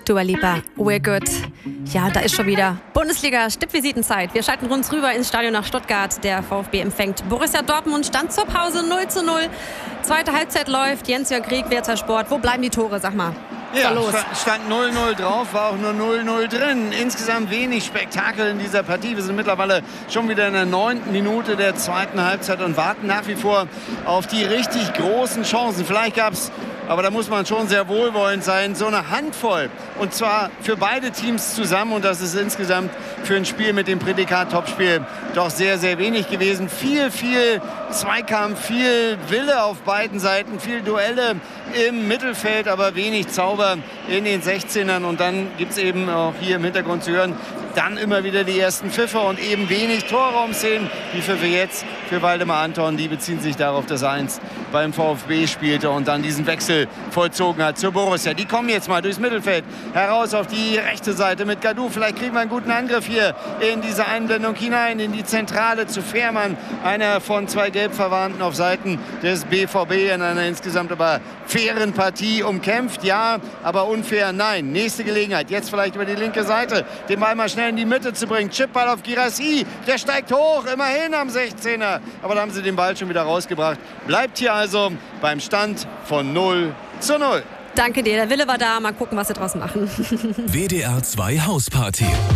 Dua Lipa, we're good. Ja, da ist schon wieder Bundesliga-Stippvisitenzeit. Wir schalten uns rüber ins Stadion nach Stuttgart. Der VfB empfängt Borussia Dortmund. Stand zur Pause 0:0. Zweite Halbzeit läuft. Jens-Jörg Krieg, WRZ Sport. Wo bleiben die Tore, sag mal? Ja, stand 0:0 drauf, war auch nur 0:0 drin. Insgesamt wenig Spektakel in dieser Partie. Wir sind mittlerweile schon wieder in der 9. Minute der zweiten Halbzeit und warten nach wie vor auf die richtig großen Chancen. Vielleicht gab es, aber da muss man schon sehr wohlwollend sein, so eine Handvoll. Und zwar für beide Teams zusammen. Und das ist insgesamt für ein Spiel mit dem Prädikat Topspiel doch sehr, sehr wenig gewesen. Viel Zweikampf, viel Wille auf beiden Seiten, viel Duelle im Mittelfeld, aber wenig Zauber in den 16ern. Und dann gibt es eben auch hier im Hintergrund zu hören, dann immer wieder die ersten Pfiffe und eben wenig Torraumszenen. Die Pfiffe jetzt für Waldemar Anton, die beziehen sich darauf, dass er einst beim VfB spielte und dann diesen Wechsel vollzogen hat zur Borussia. Die kommen jetzt mal durchs Mittelfeld heraus auf die rechte Seite mit Gadou. Vielleicht kriegen wir einen guten Angriff hier in diese Einblendung hinein, in die Zentrale zu Fährmann. Einer von zwei Gelbverwandten auf Seiten des BVB in einer insgesamt aber fairen Partie umkämpft. Ja, aber unfair, nein. Nächste Gelegenheit, jetzt vielleicht über die linke Seite, den Ball mal schnell in die Mitte zu bringen. Chipball auf Guirassy, der steigt hoch, immerhin am 16er. Aber da haben sie den Ball schon wieder rausgebracht. Bleibt hier also beim Stand von 0:0. Danke dir, der Wille war da. Mal gucken, was sie draus machen. WDR 2 Hausparty.